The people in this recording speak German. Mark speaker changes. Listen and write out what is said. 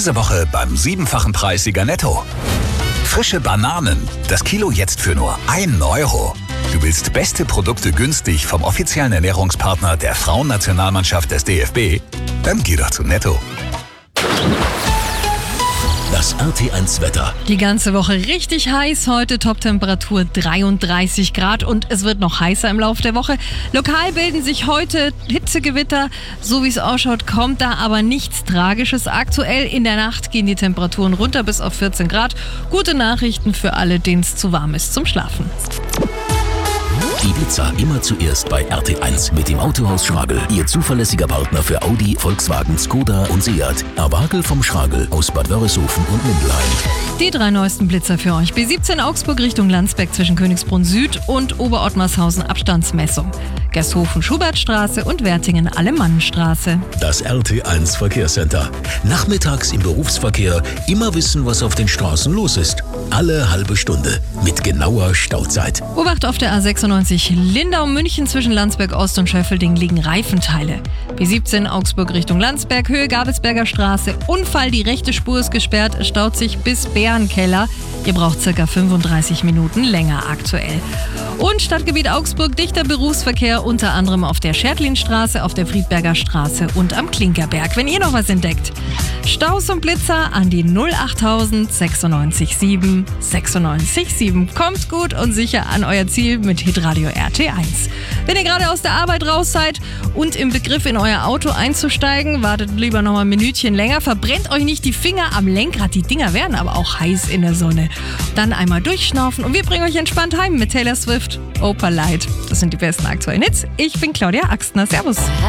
Speaker 1: Diese Woche beim 7-fachen Preissieger Netto. Frische Bananen, das Kilo jetzt für nur 1 Euro. Du willst beste Produkte günstig vom offiziellen Ernährungspartner der Frauennationalmannschaft des DFB? Dann geh doch zu Netto.
Speaker 2: Das RT1-Wetter.
Speaker 3: Die ganze Woche richtig heiß. Heute Toptemperatur 33 Grad und es wird noch heißer im Laufe der Woche. Lokal bilden sich heute Hitzegewitter. So wie es ausschaut, kommt da aber nichts Tragisches. Aktuell in der Nacht gehen die Temperaturen runter bis auf 14 Grad. Gute Nachrichten für alle, denen es zu warm ist zum Schlafen.
Speaker 2: Die Blitzer immer zuerst bei RT1 mit dem Autohaus Schragel. Ihr zuverlässiger Partner für Audi, Volkswagen, Skoda und Seat. Erwagel vom Schragel aus Bad Wörishofen und Mindelheim.
Speaker 3: Die 3 neuesten Blitzer für euch. B17 Augsburg Richtung Landsberg zwischen Königsbrunn Süd und Oberottmarshausen Abstandsmessung. Gersthofen Schubertstraße und Wertingen Alemannenstraße.
Speaker 2: Das RT1 Verkehrscenter. Nachmittags im Berufsverkehr immer wissen, was auf den Straßen los ist. Alle halbe Stunde mit genauer Stauzeit.
Speaker 3: Obacht auf der A96 Lindau-München zwischen Landsberg Ost und Schöffelding liegen Reifenteile. B17 Augsburg Richtung Landsberg, Höhe Gabelsberger Straße. Unfall, die rechte Spur ist gesperrt, es staut sich bis Bärenkeller. Ihr braucht ca. 35 Minuten länger aktuell. Und Stadtgebiet Augsburg, dichter Berufsverkehr, unter anderem auf der Schertlinstraße, auf der Friedberger Straße und am Klinkerberg. Wenn ihr noch was entdeckt, Staus und Blitzer an die 08000 96 7 96 7. Kommt gut und sicher an euer Ziel mit Hitradio RT1. Wenn ihr gerade aus der Arbeit raus seid und im Begriff in euer Auto einzusteigen, wartet lieber noch mal ein Minütchen länger. Verbrennt euch nicht die Finger am Lenkrad. Die Dinger werden aber auch heiß in der Sonne. Dann einmal durchschnaufen und wir bringen euch entspannt heim mit Taylor Swift. Opalite. Das sind die besten aktuellen Hits. Ich bin Claudia Axtner. Servus.